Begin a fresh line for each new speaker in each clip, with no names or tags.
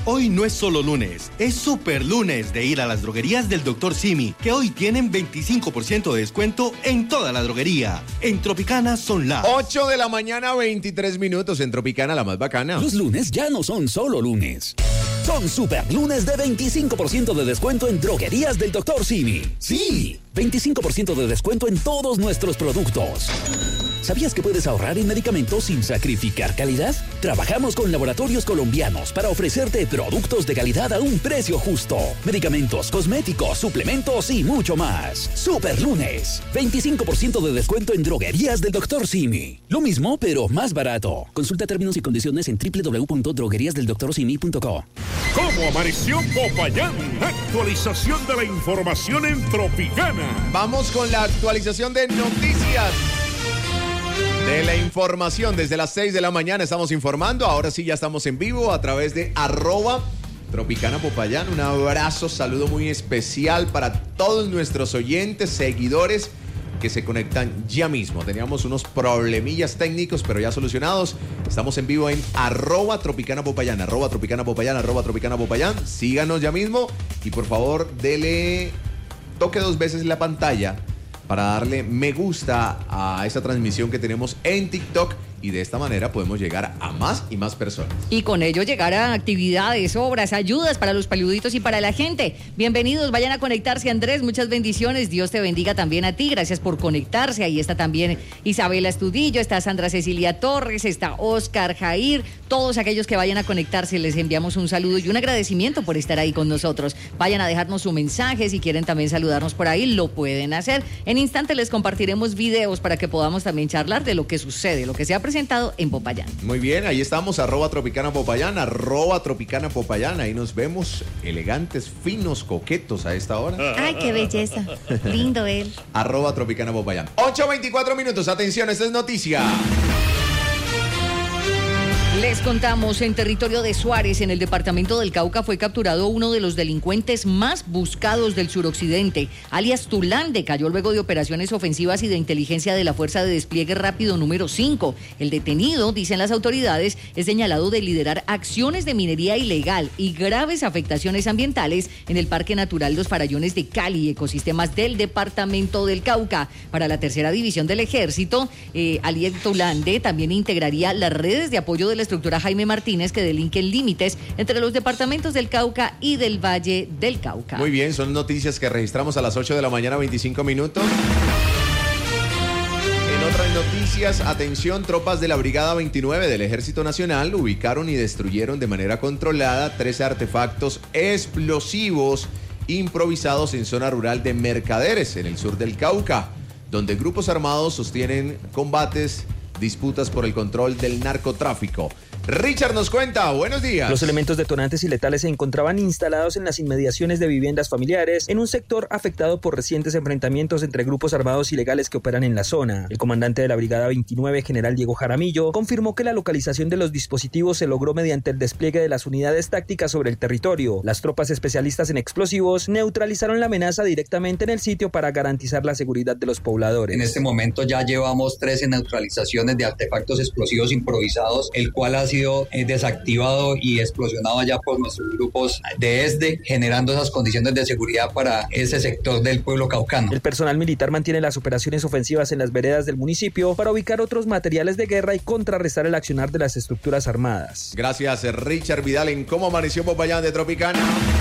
Hoy no es solo lunes, es super lunes de ir a las droguerías del Dr. Simi, que hoy tienen 25% de descuento en toda la droguería. En Tropicana son las
8 de la mañana, 23 minutos. En Tropicana, la más bacana.
Los lunes ya no son solo lunes. Son super lunes de 25% de descuento en droguerías del Dr. Simi. Sí, 25% de descuento en todos nuestros productos. ¿Sabías que puedes ahorrar en medicamentos sin sacrificar calidad? Trabajamos con laboratorios colombianos para ofrecerte productos de calidad a un precio justo. Medicamentos, cosméticos, suplementos y mucho más. Super lunes. 25% de descuento en droguerías del Dr. Simi. Lo mismo, pero más barato. Consulta términos y condiciones en www.drogueriasdeldoctorsimi.co.
¿Cómo amaneció Popayán? Actualización de la información en Tropicana.
Vamos con la actualización de noticias. De la información desde las 6 de la mañana estamos informando. Ahora sí ya estamos en vivo a través de @Tropicana Popayán. Un abrazo, saludo muy especial para todos nuestros oyentes, seguidores que se conectan ya mismo. Teníamos unos problemillas técnicos, pero ya solucionados. Estamos en vivo en @Tropicana Popayán, @Tropicana Popayán, @Tropicana Popayán. Síganos ya mismo y por favor toque 2 veces la pantalla para darle me gusta a esta transmisión que tenemos en TikTok y de esta manera podemos llegar a más y más personas.
Y con ello llegar a actividades, obras, ayudas para los peluditos y para la gente. Bienvenidos, vayan a conectarse, Andrés, muchas bendiciones. Dios te bendiga también a ti, gracias por conectarse. Ahí está también Isabela Estudillo, está Sandra Cecilia Torres, está Oscar Jair. Todos aquellos que vayan a conectarse les enviamos un saludo y un agradecimiento por estar ahí con nosotros. Vayan a dejarnos su mensaje, si quieren también saludarnos por ahí, lo pueden hacer. En instante les compartiremos videos para que podamos también charlar de lo que sucede, lo que se ha presentado en Popayán.
Muy bien, ahí estamos, @Tropicana Popayán, @Tropicana Popayán. Ahí nos vemos elegantes, finos, coquetos a esta hora.
Ay, qué belleza. Lindo él.
@Tropicana Popayán. 8:24 minutos. Atención, esta es noticia.
Les contamos, en territorio de Suárez, en el departamento del Cauca, fue capturado uno de los delincuentes más buscados del suroccidente, alias Tulande. Cayó luego de operaciones ofensivas y de inteligencia de la Fuerza de Despliegue Rápido número 5. El detenido, dicen las autoridades, es señalado de liderar acciones de minería ilegal y graves afectaciones ambientales en el Parque Natural Los Farallones de Cali, ecosistemas del departamento del Cauca. Para la tercera división del ejército, alias Tulande también integraría las redes de apoyo de la estructura Jaime Martínez que delinquen límites entre los departamentos del Cauca y del Valle del Cauca.
Muy bien, son noticias que registramos a las 8 de la mañana, 25 minutos. En otras noticias, atención, tropas de la Brigada 29 del Ejército Nacional ubicaron y destruyeron de manera controlada 13 artefactos explosivos improvisados en zona rural de Mercaderes, en el sur del Cauca, donde grupos armados sostienen combates, disputas por el control del narcotráfico. Richard nos cuenta, buenos días.
Los elementos detonantes y letales se encontraban instalados en las inmediaciones de viviendas familiares en un sector afectado por recientes enfrentamientos entre grupos armados ilegales que operan en la zona. El comandante de la Brigada 29, general Diego Jaramillo, confirmó que la localización de los dispositivos se logró mediante el despliegue de las unidades tácticas sobre el territorio. Las tropas especialistas en explosivos neutralizaron la amenaza directamente en el sitio para garantizar la seguridad de los pobladores.
En este momento ya llevamos 13 neutralizaciones de artefactos explosivos improvisados, el cual ha sido desactivado y explosionado ya por nuestros grupos de ESDE, generando esas condiciones de seguridad para ese sector del pueblo caucano.
El personal militar mantiene las operaciones ofensivas en las veredas del municipio para ubicar otros materiales de guerra y contrarrestar el accionar de las estructuras armadas.
Gracias, Richard Vidal, en Cómo Amaneció Popayán de Tropicana.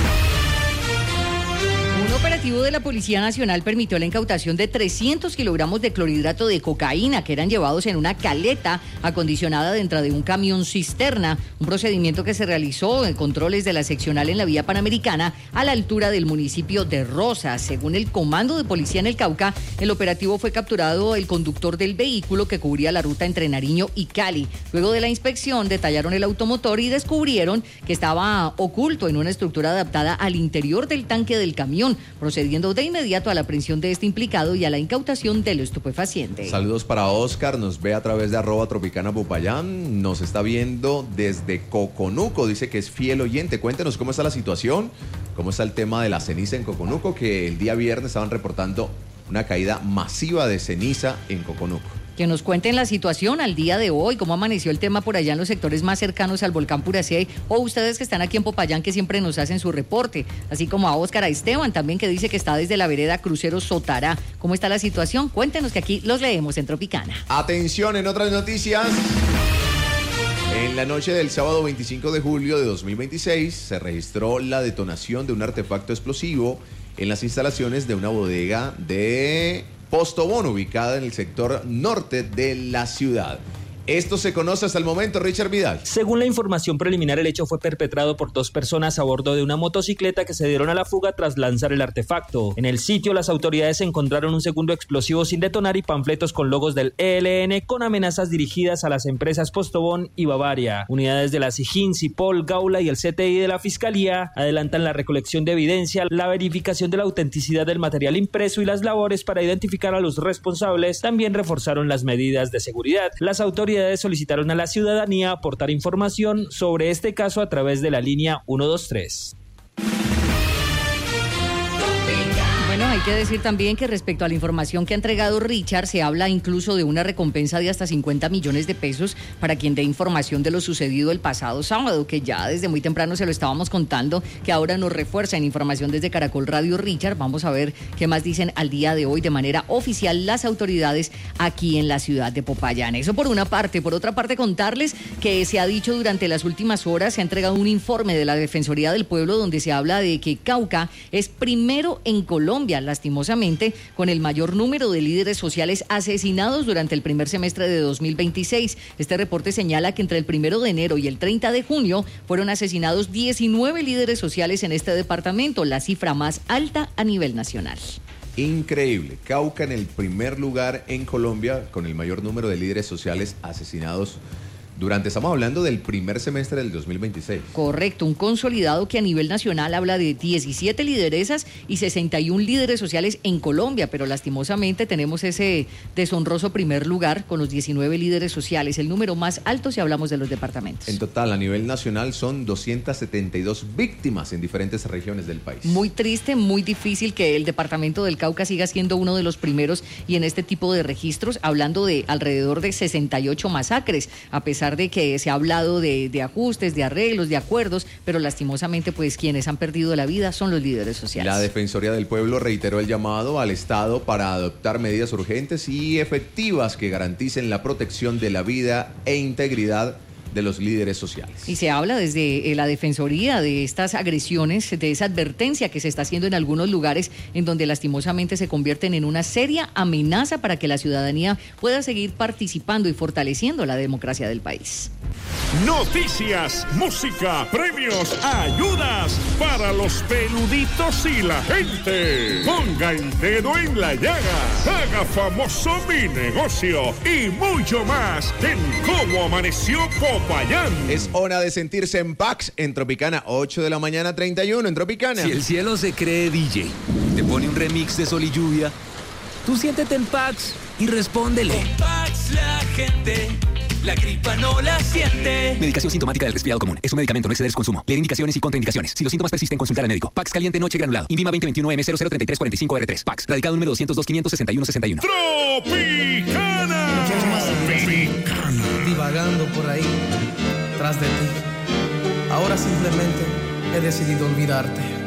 Un operativo de la Policía Nacional permitió la incautación de 300 kilogramos de clorhidrato de cocaína que eran llevados en una caleta acondicionada dentro de un camión cisterna, un procedimiento que se realizó en controles de la seccional en la vía Panamericana a la altura del municipio de Rosas. Según el Comando de Policía en el Cauca, el operativo fue capturado el conductor del vehículo que cubría la ruta entre Nariño y Cali. Luego de la inspección detallaron el automotor y descubrieron que estaba oculto en una estructura adaptada al interior del tanque del camión, procediendo de inmediato a la aprehensión de este implicado y a la incautación del estupefaciente.
Saludos para Oscar, nos ve a través de @Tropicana Popayán, nos está viendo desde Coconuco, dice que es fiel oyente. Cuéntenos cómo está la situación, cómo está el tema de la ceniza en Coconuco, que el día viernes estaban reportando una caída masiva de ceniza en Coconuco.
Que nos cuenten la situación al día de hoy, cómo amaneció el tema por allá en los sectores más cercanos al volcán Puracé, o ustedes que están aquí en Popayán que siempre nos hacen su reporte, así como a Óscar, a Esteban también, que dice que está desde la vereda Crucero Sotará. ¿Cómo está la situación? Cuéntenos, que aquí los leemos en Tropicana.
Atención, en otras noticias. En la noche del sábado 25 de julio de 2026 se registró la detonación de un artefacto explosivo en las instalaciones de una bodega de Postobón ubicada en el sector norte de la ciudad. Esto se conoce hasta el momento, Richard Vidal.
Según la información preliminar, el hecho fue perpetrado por 2 personas a bordo de una motocicleta que se dieron a la fuga tras lanzar el artefacto. En el sitio, las autoridades encontraron un segundo explosivo sin detonar y panfletos con logos del ELN con amenazas dirigidas a las empresas Postobón y Bavaria. Unidades de la SIJIN, CIPOL, Gaula y el CTI de la Fiscalía adelantan la recolección de evidencia, la verificación de la autenticidad del material impreso y las labores para identificar a los responsables. También reforzaron las medidas de seguridad. Las autoridades solicitaron a la ciudadanía aportar información sobre este caso a través de la línea 123.
Bueno, hay que decir también que respecto a la información que ha entregado Richard, se habla incluso de una recompensa de hasta 50 millones de pesos para quien dé información de lo sucedido el pasado sábado, que ya desde muy temprano se lo estábamos contando, que ahora nos refuerza en información desde Caracol Radio Richard. Vamos a ver qué más dicen al día de hoy de manera oficial las autoridades aquí en la ciudad de Popayán. Eso por una parte. Por otra parte, contarles que se ha dicho durante las últimas horas, se ha entregado un informe de la Defensoría del Pueblo donde se habla de que Cauca es primero en Colombia, lastimosamente, con el mayor número de líderes sociales asesinados durante el primer semestre de 2026. Este reporte señala que entre el 1 de enero y el 30 de junio fueron asesinados 19 líderes sociales en este departamento, la cifra más alta a nivel nacional.
Increíble. Cauca en el primer lugar en Colombia con el mayor número de líderes sociales asesinados estamos hablando del primer semestre del 2026.
Correcto, un consolidado que a nivel nacional habla de 17 lideresas y 61 líderes sociales en Colombia, pero lastimosamente tenemos ese deshonroso primer lugar con los 19 líderes sociales, el número más alto si hablamos de los departamentos.
En total, a nivel nacional son 272 víctimas en diferentes regiones del país.
Muy triste, muy difícil que el departamento del Cauca siga siendo uno de los primeros y en este tipo de registros, hablando de alrededor de 68 masacres, a pesar de que se ha hablado de ajustes, de arreglos, de acuerdos, pero lastimosamente pues quienes han perdido la vida son los líderes sociales.
La Defensoría del Pueblo reiteró el llamado al Estado para adoptar medidas urgentes y efectivas que garanticen la protección de la vida e integridad de los líderes sociales.
Y se habla desde la Defensoría de estas agresiones, de esa advertencia que se está haciendo en algunos lugares en donde lastimosamente se convierten en una seria amenaza para que la ciudadanía pueda seguir participando y fortaleciendo la democracia del país.
Noticias, música, premios, ayudas para los peluditos y la gente. Ponga el dedo en la llaga, haga famoso mi negocio y mucho más en Cómo Amaneció Popayán.
Es hora de sentirse en Pax en Tropicana, 8 de la mañana 31 en Tropicana.
Si el cielo se cree DJ, te pone un remix de Sol y Lluvia, tú siéntete en Pax y respóndele.
Con Pax la gente la gripa no la siente.
Medicación sintomática del resfriado común. Es un medicamento, no exceder su consumo. Leer indicaciones y contraindicaciones. Si los síntomas persisten, consultar al médico. Pax caliente noche granulado. Invima 2021M003345R3. Pax. Radicado número 202-561-61.
Tropicana.
Tropicana. Divagando por ahí, tras de ti. Ahora simplemente he decidido olvidarte.